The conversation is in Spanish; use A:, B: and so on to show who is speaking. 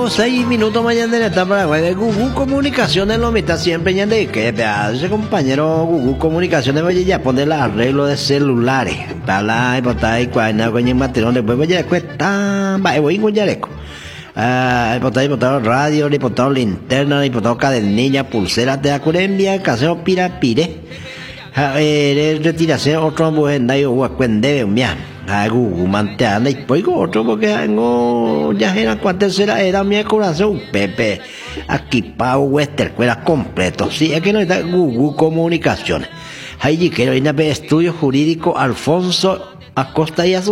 A: 6 minutos mañana en esta Paraguay de Google Comunicaciones lo está siempre ya de que ese compañero Google Comunicaciones vaya ya poner el arreglo de celulares para la hipoteca y cuando con el material después vaya cuesta va voy con yareco diputado radio, diputado linterna, diputado cadenilla, pulsera de Acurembia, casero pirapire retirarse otro buena y huacuende mía Google manteana y pues otro porque ya era cuánto era mi corazón Pepe aquí Pau Wester fuera completo sí es que no está Google Comunicaciones ahí quiero ir a ver estudio jurídico Alfonso Acosta y